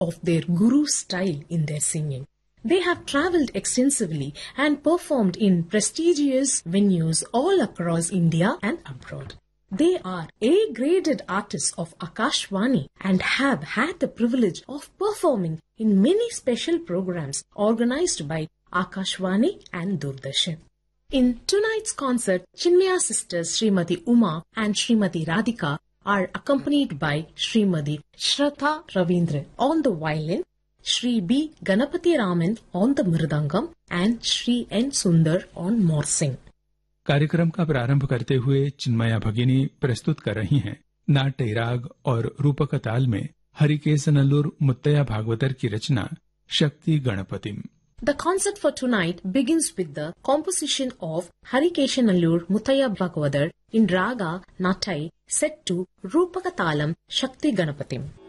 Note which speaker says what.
Speaker 1: of their guru style in their singing. They have travelled extensively and performed in prestigious venues all across India and abroad. They are A-graded artists of Akashvani and have had the privilege of performing in many special programs organized by Akashvani and Doordarshan. In tonight's concert, Chinmaya sisters Srimati Uma and Srimati Radhika are accompanied by Srimati Shraddha Ravindran on the violin, Shri B. Ganapati Raman on the mridangam and Shri N. Sundar on morsing.
Speaker 2: कार्यक्रम का प्रारंभ करते हुए चिन्मया भगिनी प्रस्तुत कर रही हैं नाट्य राग और रूपक ताल में हरिकेशनल्लूर मुत्तया भागवतर की रचना शक्ति गणपतिम.
Speaker 1: The concert for tonight begins with the composition of Harikeshanallur Muttaya Bhagavatar in Raga Nattai set to Rupakatalam Shakti Ganapatim.